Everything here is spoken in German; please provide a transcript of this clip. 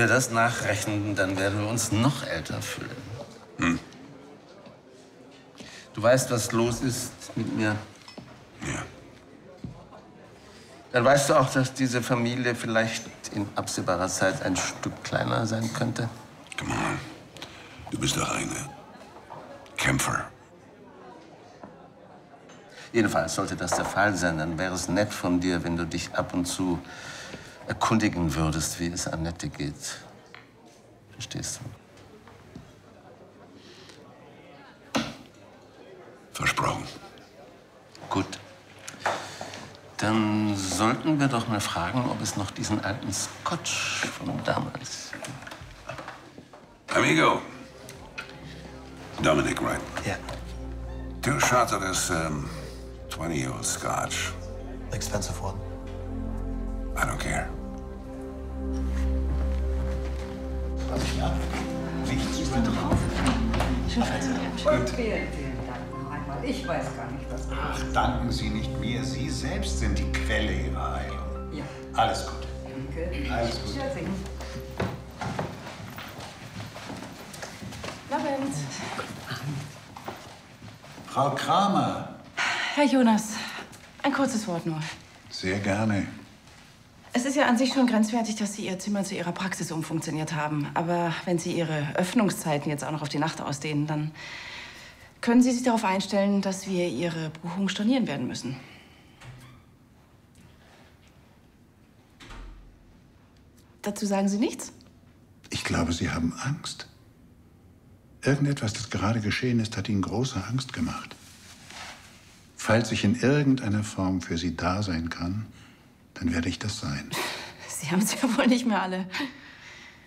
wir das nachrechnen, dann werden wir uns noch älter fühlen. Hm. Du weißt, was los ist mit mir? Ja. Dann weißt du auch, dass diese Familie vielleicht in absehbarer Zeit ein Stück kleiner sein könnte? Come on. Du bist doch eine Kämpfer. Jedenfalls sollte das der Fall sein, dann wäre es nett von dir, wenn du dich ab und zu erkundigen würdest, wie es Annette geht. Verstehst du? Versprochen. Gut. Dann sollten wir doch mal fragen, ob es noch diesen alten Scotch von damals gibt. Amigo. Dominic, right? Ja. 2 shots of this 20-year-old Scotch. Expensive one. I don't care. Und vielen, vielen Dank noch einmal. Ich weiß gar nicht, was du Ach, danken Sie nicht mir. Sie selbst sind die Quelle Ihrer Heilung. Ja. Alles gut. Danke. Alles gut. Wiedersehen. Abend. Frau Kramer. Herr Jonas, ein kurzes Wort nur. Sehr gerne. Es ist ja an sich schon grenzwertig, dass Sie Ihr Zimmer zu Ihrer Praxis umfunktioniert haben. Aber wenn Sie Ihre Öffnungszeiten jetzt auch noch auf die Nacht ausdehnen, dann können Sie sich darauf einstellen, dass wir Ihre Buchung stornieren werden müssen. Dazu sagen Sie nichts? Ich glaube, Sie haben Angst. Irgendetwas, das gerade geschehen ist, hat Ihnen große Angst gemacht. Falls ich in irgendeiner Form für Sie da sein kann, dann werde ich das sein. Sie haben es ja wohl nicht mehr alle.